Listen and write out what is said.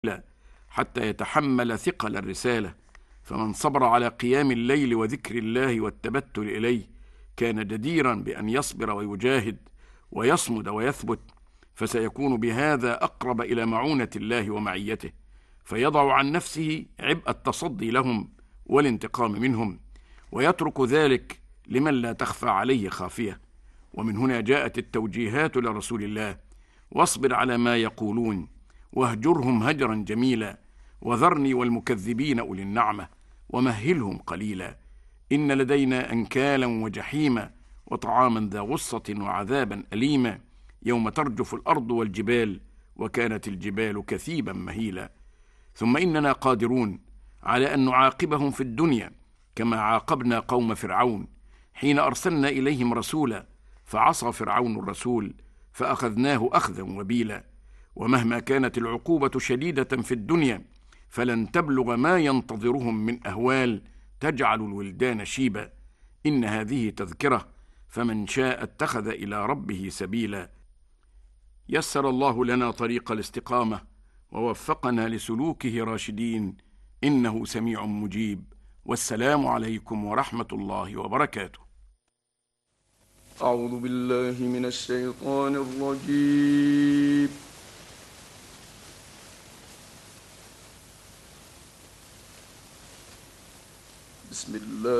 حتى يتحمل ثقل الرسالة. فمن صبر على قيام الليل وذكر الله والتبتل إليه كان جديرا بأن يصبر ويجاهد ويصمد ويثبت، فسيكون بهذا أقرب إلى معونة الله ومعيته، فيضع عن نفسه عبء التصدي لهم والانتقام منهم، ويترك ذلك لمن لا تخفى عليه خافية. ومن هنا جاءت التوجيهات لرسول الله: واصبر على ما يقولون واهجرهم هجرا جميلا وذرني والمكذبين أولي النعمة ومهلهم قليلا إن لدينا أنكالا وجحيما وطعاما ذا غصة وعذابا أليما يوم ترجف الأرض والجبال وكانت الجبال كثيبا مهيلا. ثم إننا قادرون على أن نعاقبهم في الدنيا كما عاقبنا قوم فرعون حين أرسلنا إليهم رسولا فعصى فرعون الرسول فأخذناه أخذا وبيلا. ومهما كانت العقوبة شديدة في الدنيا فلن تبلغ ما ينتظرهم من أهوال تجعل الولدان شيبا. إن هذه تذكرة فمن شاء اتخذ إلى ربه سبيلا. يسر الله لنا طريق الاستقامة ووفقنا لسلوكه راشدين، إنه سميع مجيب. والسلام عليكم ورحمة الله وبركاته. أعوذ بالله من الشيطان الرجيم. بسم الله